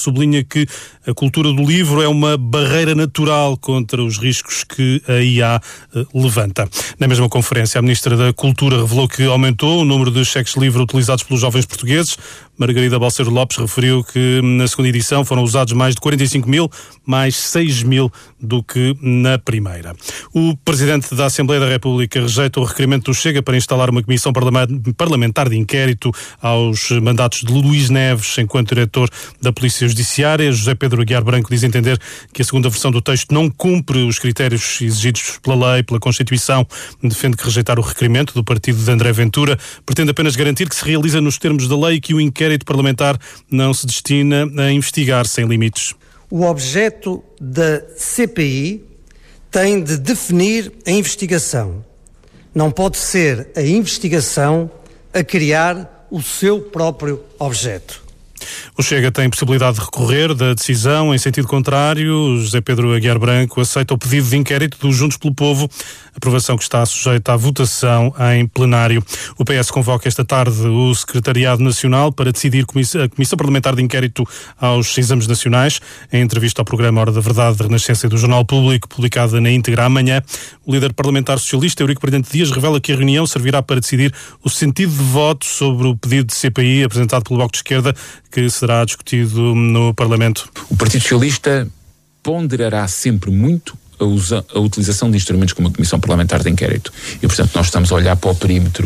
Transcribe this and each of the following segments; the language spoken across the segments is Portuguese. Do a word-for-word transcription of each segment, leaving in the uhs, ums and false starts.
sublinha que a cultura do livro é uma barreira natural contra os riscos que a I A eh, levanta. Na mesma conferência, a Ministra da Cultura revelou que aumentou o número de cheques livre utilizados pelos jovens portugueses. Margarida Balseiro Lopes referiu que na segunda edição foram usados mais de quarenta e cinco mil, mais seis mil do que na primeira. O Presidente da Assembleia da República rejeita o requerimento do Chega para instalar uma comissão parlamentar de inquérito aos mandatos de Luís Neves enquanto diretor da Polícia Judiciária. José Pedro Aguiar Branco diz entender que a segunda versão do texto não cumpre os critérios exigidos pela lei, pela Constituição. Defende que rejeitar o requerimento do partido de André Ventura pretende apenas garantir que se realiza nos termos da lei e que o inquérito parlamentar não se destina a investigar sem limites. O objeto da C P I tem de definir a investigação. Não pode ser a investigação a criar o seu próprio objeto. O Chega tem possibilidade de recorrer da decisão. Em sentido contrário, José Pedro Aguiar Branco aceita o pedido de inquérito do Juntos pelo Povo, aprovação que está sujeita à votação em plenário. O P S convoca esta tarde o Secretariado Nacional para decidir a Comissão Parlamentar de Inquérito aos Exames Nacionais. Em entrevista ao programa Hora da Verdade da Renascença e do Jornal Público, publicada na íntegra amanhã, o líder parlamentar socialista, Eurico Brilhante Dias, revela que a reunião servirá para decidir o sentido de voto sobre o pedido de C P I apresentado pelo Bloco de Esquerda, que será discutido no Parlamento. O Partido Socialista ponderará sempre muito a, usa, a utilização de instrumentos como a Comissão Parlamentar de Inquérito. E, portanto, nós estamos a olhar para o perímetro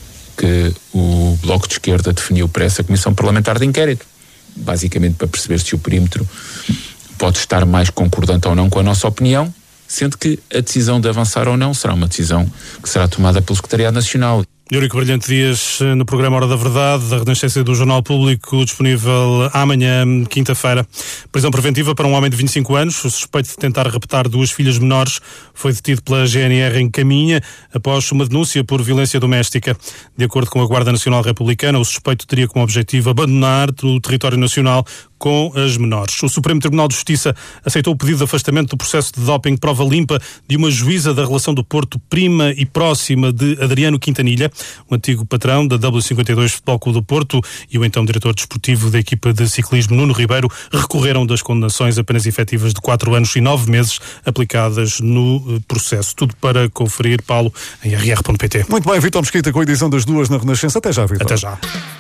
que o Bloco de Esquerda definiu para essa Comissão Parlamentar de Inquérito, basicamente para perceber se o perímetro pode estar mais concordante ou não com a nossa opinião, sendo que a decisão de avançar ou não será uma decisão que será tomada pelo Secretariado Nacional. Eurico Brilhante Dias, no programa Hora da Verdade, da Renascença do Jornal Público, disponível amanhã, quinta-feira. Prisão preventiva para um homem de vinte e cinco anos, o suspeito de tentar raptar duas filhas menores, foi detido pela G N R em Caminha, após uma denúncia por violência doméstica. De acordo com a Guarda Nacional Republicana, o suspeito teria como objetivo abandonar o território nacional com as menores. O Supremo Tribunal de Justiça aceitou o pedido de afastamento do processo de doping prova limpa de uma juíza da relação do Porto, prima e próxima de Adriano Quintanilha, o antigo patrão da W cinquenta e dois Futebol Clube do Porto, e o então diretor desportivo da equipa de ciclismo, Nuno Ribeiro, recorreram das condenações apenas efetivas de quatro anos e nove meses aplicadas no processo. Tudo para conferir, Paulo, em r r ponto p t. Muito bem, Vítor Mesquita com a edição das duas na Renascença. Até já, Vítor. Até já.